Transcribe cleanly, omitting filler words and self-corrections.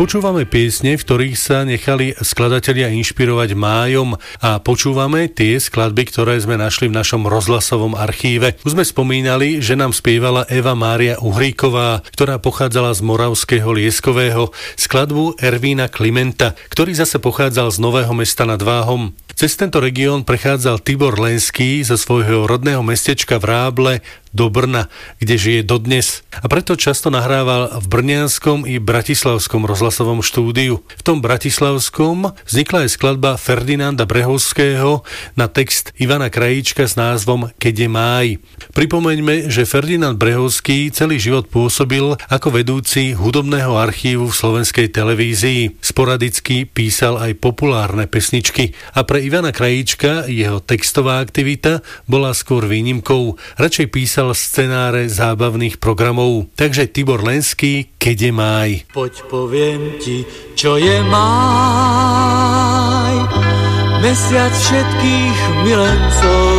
Počúvame piesne, v ktorých sa nechali skladatelia inšpirovať májom a počúvame tie skladby, ktoré sme našli v našom rozhlasovom archíve. Už sme spomínali, že nám spievala Eva Mária Uhríková, ktorá pochádzala z Moravského Lieskového, skladbu Ervína Klimenta, ktorý zase pochádzal z Nového Mesta nad Váhom. Cez tento región prechádzal Tibor Lenský zo svojho rodného mestečka Vráble do Brna, kde žije dodnes. A preto často nahrával v brňanskom i bratislavskom rozhlasovom štúdiu. V tom bratislavskom vznikla aj skladba Ferdinanda Brehovského na text Ivana Krajíčka s názvom Keď je máj. Pripomeňme, že Ferdinand Brehovský celý život pôsobil ako vedúci hudobného archívu v slovenskej televízii. Sporadicky písal aj populárne pesničky a pre Ivana Krajíčka jeho textová aktivita bola skôr výnimkou. Radšej písal scenáre zábavných programov. Takže Tibor Lenský, Keď je máj. Poď poviem ti, čo je máj, mesiac všetkých milencov.